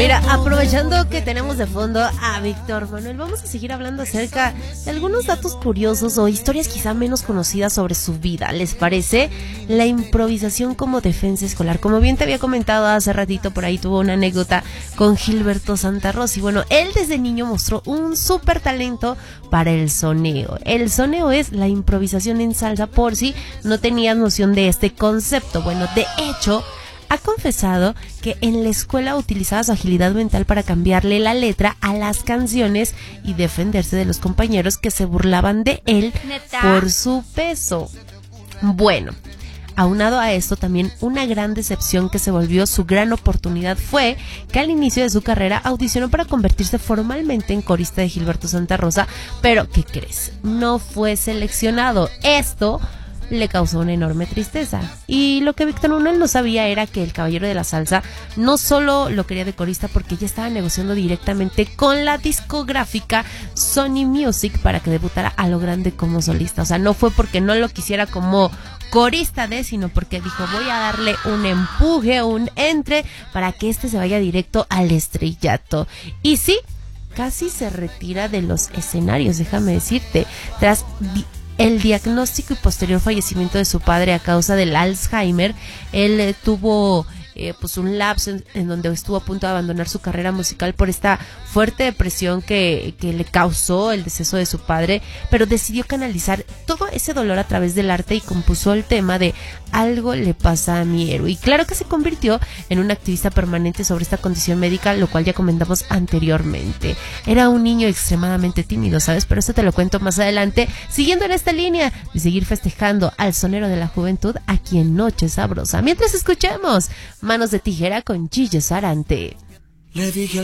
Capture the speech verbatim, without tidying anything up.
Mira, aprovechando que tenemos de fondo a Víctor Manuel, vamos a seguir hablando acerca de algunos datos curiosos o historias quizá menos conocidas sobre su vida. ¿Les parece? La improvisación como defensa escolar. Como bien te había comentado hace ratito, por ahí tuvo una anécdota con Gilberto Santa Rosa. Y bueno, él desde niño mostró un súper talento para el soneo. El soneo es la improvisación en salsa, por si no tenías noción de este concepto. Bueno, de hecho, ha confesado que en la escuela utilizaba su agilidad mental para cambiarle la letra a las canciones y defenderse de los compañeros que se burlaban de él ¿Neta? Por su peso. Bueno, aunado a esto, también una gran decepción que se volvió su gran oportunidad fue que al inicio de su carrera audicionó para convertirse formalmente en corista de Gilberto Santa Rosa, pero ¿qué crees? No fue seleccionado. Esto le causó una enorme tristeza. Y lo que Víctor Manuel no sabía era que el caballero de la salsa no solo lo quería de corista, porque ya estaba negociando directamente con la discográfica Sony Music para que debutara a lo grande como solista. O sea, no fue porque no lo quisiera como corista de, sino porque dijo, voy a darle un empuje, un entre, para que este se vaya directo al estrellato. Y sí, casi se retira de los escenarios, déjame decirte, tras di- el diagnóstico y posterior fallecimiento de su padre a causa del Alzheimer. Él eh, tuvo eh, pues un lapso en, en donde estuvo a punto de abandonar su carrera musical por esta fuerte depresión que, que le causó el deceso de su padre, pero decidió canalizar todo ese dolor a través del arte y compuso el tema de Algo le pasa a mi héroe. Y claro que se convirtió en un activista permanente sobre esta condición médica, lo cual ya comentamos anteriormente. Era un niño extremadamente tímido, ¿sabes? Pero esto te lo cuento más adelante, siguiendo en esta línea de seguir festejando al sonero de la juventud aquí en Noche Sabrosa. Mientras escuchemos Manos de Tijera con Gillo Sarante. Le dije